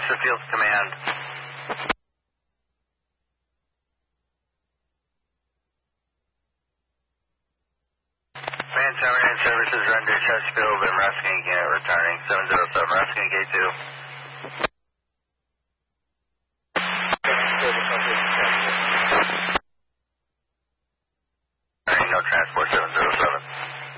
Chesterfield Command. Command 79 services rendered Chesterfield and Raskin Unit returning 707 Raskin Gate 2.